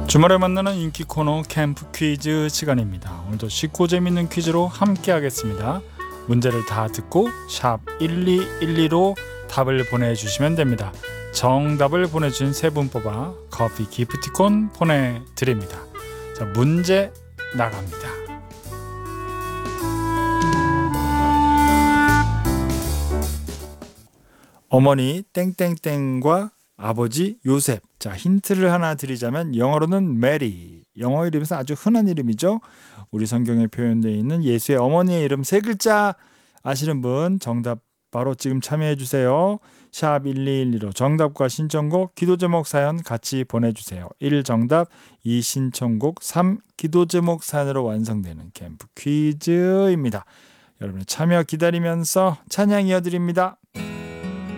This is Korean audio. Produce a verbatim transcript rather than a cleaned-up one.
주말에 만나는 인기 코너 캠프 퀴즈 시간입니다. 오늘도 쉽고 재밌는 퀴즈로 함께 하겠습니다. 문제를 다 듣고 샵 일이일이로 답을 보내주시면 됩니다. 정답을 보내주신 세 분 뽑아 커피 기프티콘 보내드립니다. 자, 문제 나갑니다. 어머니 땡땡땡과 아버지 요셉. 자, 힌트를 하나 드리자면 영어로는 메리. 영어 이름에서 아주 흔한 이름이죠. 우리 성경에 표현되어 있는 예수의 어머니의 이름 세 글자 아시는 분 정답 바로 지금 참여해 주세요. 샵 일이일이로 정답과 신청곡, 기도 제목 사연 같이 보내주세요. 일 정답, 이 신청곡, 삼 기도 제목 사연으로 완성되는 캠프 퀴즈입니다. 여러분의 참여 기다리면서 찬양 이어드립니다.